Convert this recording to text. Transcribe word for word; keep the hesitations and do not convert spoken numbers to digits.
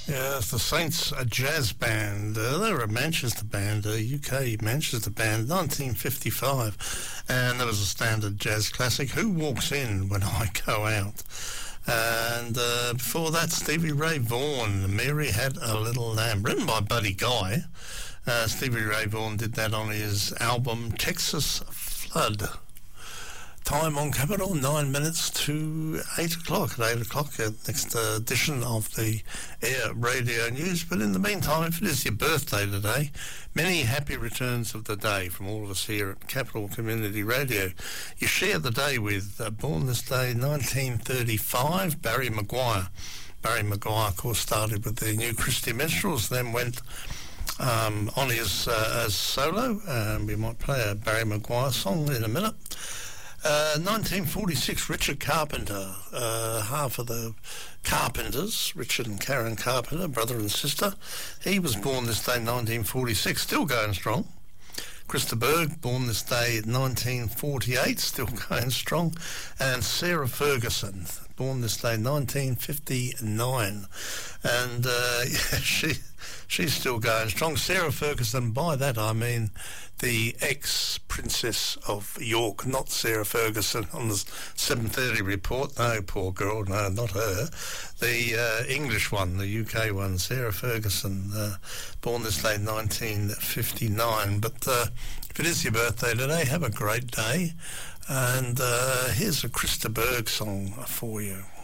Yeah, it's the Saints, a jazz band. Uh, they were a Manchester band, a U K Manchester band, nineteen fifty-five. And there was a standard jazz classic, Who Walks In When I Go Out? And uh, before that, Stevie Ray Vaughan, Mary Had a Little Lamb, written by Buddy Guy. Uh, Stevie Ray Vaughan did that on his album Texas Flood. Time on Capital, nine minutes to eight o'clock. At eight o'clock, uh, next uh, edition of the Air Radio News. But in the meantime, if it is your birthday today, many happy returns of the day from all of us here at Capital Community Radio. You share the day with, uh, born this day, nineteen thirty-five, Barry Maguire. Barry Maguire, of course, started with the New Christy Minstrels, then went um, on his uh, as solo. Um, we might play a Barry Maguire song in a minute. Uh, nineteen forty-six, Richard Carpenter, uh, half of the Carpenters, Richard and Karen Carpenter, brother and sister. He was born this day, nineteen forty-six, still going strong. Krista Berg, born this day, nineteen forty-eight, still going strong. And Sarah Ferguson, born this day, nineteen fifty-nine. And uh, yeah, she she's still going strong. Sarah Ferguson, by that I mean the ex-Princess of York, not Sarah Ferguson on the seven thirty report. No, poor girl, no, not her. The uh, English one, the U K one, Sarah Ferguson, uh, born this day, nineteen fifty-nine. But uh, if it is your birthday today, have a great day. And uh, here's a Krista Berg song for you.